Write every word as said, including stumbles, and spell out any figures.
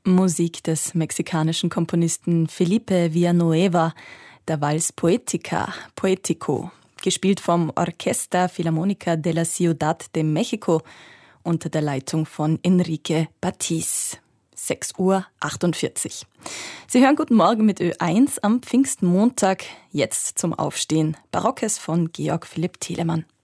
Musik des mexikanischen Komponisten Felipe Villanueva, der Vals Poética, Poético, gespielt vom Orquesta Filarmónica de la Ciudad de México unter der Leitung von Enrique Batiz. sechs Uhr achtundvierzig. Sie hören Guten Morgen mit Ö eins am Pfingstmontag. Jetzt zum Aufstehen. Barockes von Georg Philipp Telemann.